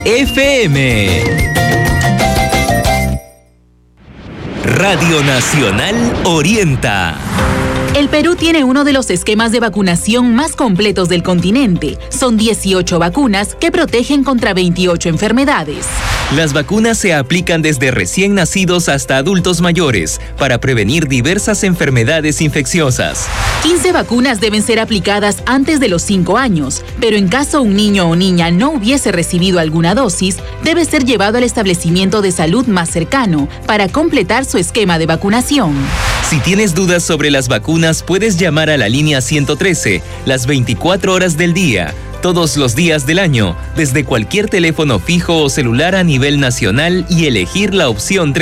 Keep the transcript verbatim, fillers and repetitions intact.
F M. Radio Nacional orienta. El Perú tiene uno de los esquemas de vacunación más completos del continente. Son dieciocho vacunas que protegen contra veintiocho enfermedades. Las vacunas se aplican desde recién nacidos hasta adultos mayores para prevenir diversas enfermedades infecciosas. quince vacunas deben ser aplicadas antes de los cinco años, pero en caso un niño o niña no hubiese recibido alguna dosis, debe ser llevado al establecimiento de salud más cercano para completar su esquema de vacunación. Si tienes dudas sobre las vacunas, puedes llamar a la línea ciento trece las veinticuatro horas del día, todos los días del año, desde cualquier teléfono fijo o celular a nivel nacional y elegir la opción tres.